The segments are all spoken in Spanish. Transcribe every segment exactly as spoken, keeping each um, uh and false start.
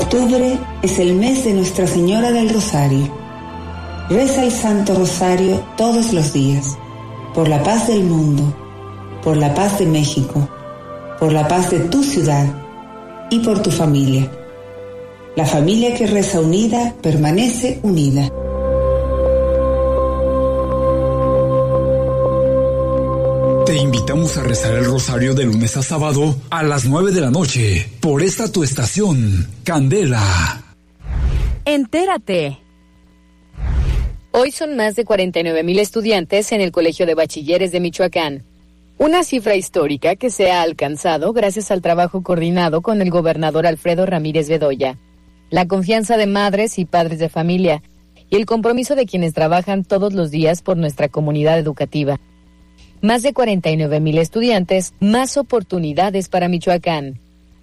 Octubre es el mes de Nuestra Señora del Rosario. Reza el Santo Rosario todos los días, por la paz del mundo, por la paz de México, por la paz de tu ciudad y por tu familia. La familia que reza unida permanece unida. Te invitamos a rezar el rosario de lunes a sábado a las nueve de la noche por esta tu estación, Candela. Entérate. Hoy son más de cuarenta y nueve mil estudiantes en el Colegio de Bachilleres de Michoacán. Una cifra histórica que se ha alcanzado gracias al trabajo coordinado con el gobernador Alfredo Ramírez Bedoya, la confianza de madres y padres de familia y el compromiso de quienes trabajan todos los días por nuestra comunidad educativa. Más de cuarenta y nueve mil estudiantes, más oportunidades para Michoacán.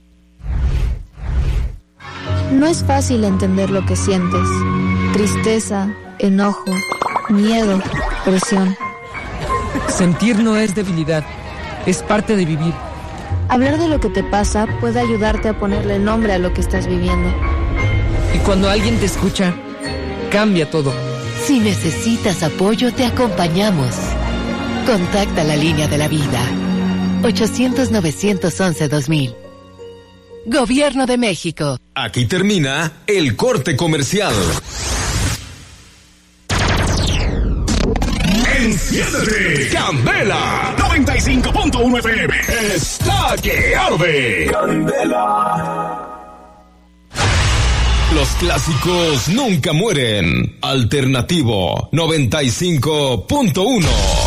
No es fácil entender lo que sientes. Tristeza, enojo, miedo, presión. Sentir no es debilidad, es parte de vivir. Hablar de lo que te pasa puede ayudarte a ponerle nombre a lo que estás viviendo. Y cuando alguien te escucha, cambia todo. Si necesitas apoyo, te acompañamos. Contacta la línea de la vida. ochocientos, novecientos once, dos mil. Gobierno de México. Aquí termina el corte comercial. Enciéndete, Candela noventa y cinco punto uno F M. Está que arde. Candela. Los clásicos nunca mueren. Alternativo noventa y cinco punto uno.